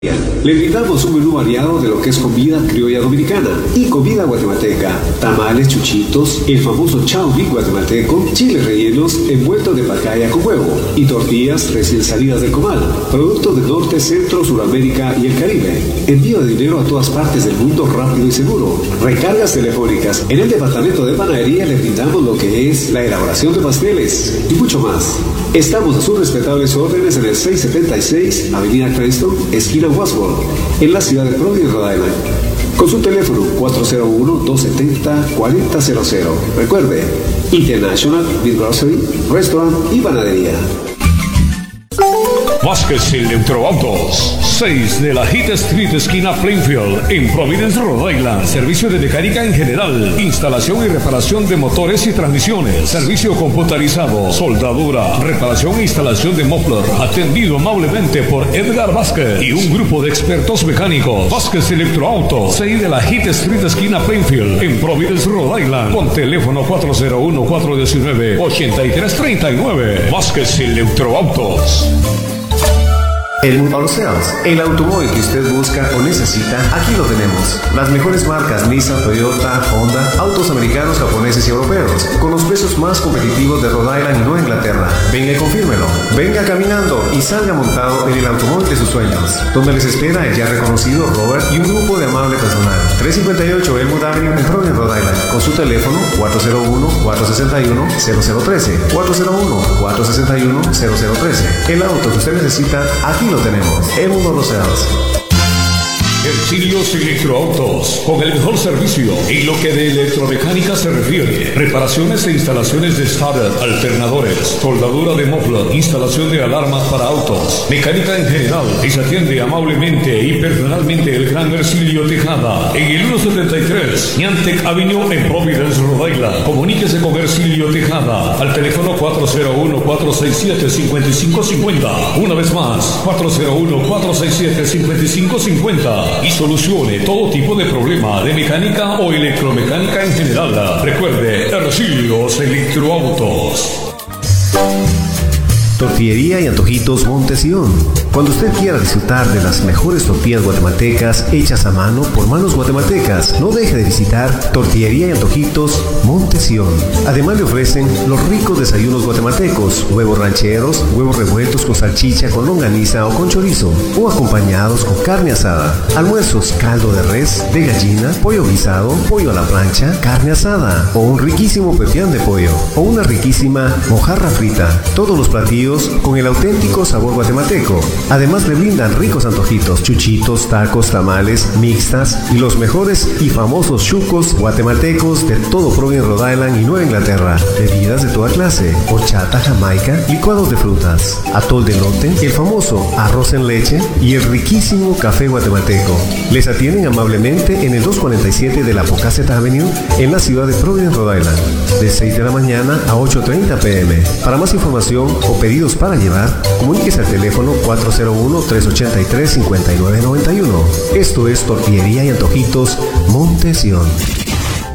Le brindamos un menú variado de lo que es comida criolla dominicana y comida guatemalteca, tamales, chuchitos, el famoso chauví guatemalteco, chiles rellenos envueltos de pacaya con huevo y tortillas recién salidas del comal, productos del norte, centro, Suramérica y el Caribe. Envío de dinero a todas partes del mundo rápido y seguro. Recargas telefónicas. En el departamento de panadería le brindamos lo que es la elaboración de pasteles y mucho más. Estamos a sus respetables órdenes en el 676 Avenida Cranston, esquina Wasworth, en la ciudad de Providence, Rhode Island, con su teléfono 401-270-4000. Recuerde, International Meat Grocery, Restaurant y Panadería. Vázquez Electroautos, 6 de la Heath Street, esquina Plainfield, en Providence, Rhode Island. Servicio de mecánica en general, instalación y reparación de motores y transmisiones, servicio computarizado, soldadura, reparación e instalación de muffler. Atendido amablemente por Edgar Vázquez y un grupo de expertos mecánicos. Vázquez Electroautos, 6 de la Heath Street, esquina Plainfield, en Providence, Rhode Island, con teléfono 401-419-8339. Vázquez Electroautos. Helmut Auto Sales, el automóvil que usted busca o necesita, aquí lo tenemos. Las mejores marcas Nissan, Toyota, Honda, autos americanos, japoneses y europeos, con los precios más competitivos de Rhode Island y Nueva Inglaterra. Venga y confírmelo. Venga caminando y salga montado en el automóvil de sus sueños, donde les espera el ya reconocido Robert y un grupo de amable personal. 358 Elmwood Avenue en Providence, Rhode Island, con su teléfono 401-461-0013, 401-461-0013. El auto que usted necesita, aquí lo tenemos. Helmut Auto Sales. Hercilios Electroautos, con el mejor servicio en lo que de electromecánica se refiere. Reparaciones e instalaciones de starter, alternadores, soldadura de muffler, instalación de alarmas para autos, mecánica en general. Y se atiende amablemente y personalmente el gran Hercilio Tejada en el 173 Niantec Avenue en Providence, Rhode Island. Comuníquese con Hercilio Tejada al teléfono 401-467-5550. Una vez más, 401-467-5550. Y solucione todo tipo de problema de mecánica o electromecánica en general. Recuerde, Hercilios Electroautos. Tortillería y Antojitos Montesión. Cuando usted quiera disfrutar de las mejores tortillas guatemaltecas hechas a mano por manos guatemaltecas, no deje de visitar Tortillería y Antojitos Montesión. Además le ofrecen los ricos desayunos guatemaltecos, huevos rancheros, huevos revueltos con salchicha, con longaniza o con chorizo, o acompañados con carne asada. Almuerzos, caldo de res, de gallina, pollo guisado, pollo a la plancha, carne asada, o un riquísimo pepián de pollo, o una riquísima mojarra frita. Todos los platillos con el auténtico sabor guatemalteco. Además le brindan ricos antojitos, chuchitos, tacos, tamales, mixtas y los mejores y famosos chucos guatemaltecos de todo Providence, Rhode Island y Nueva Inglaterra. Bebidas de toda clase, horchata, jamaica, licuados de frutas, atol de elote, el famoso arroz en leche y el riquísimo café guatemalteco. Les atienden amablemente en el 247 de la Pocasset Avenue en la ciudad de Providence, Rhode Island, de 6 de la mañana a 8:30 p.m. Para más información o pedidos para llevar, comuníquese al teléfono 401-383-5991. Esto es Tortillería y Antojitos Montesión.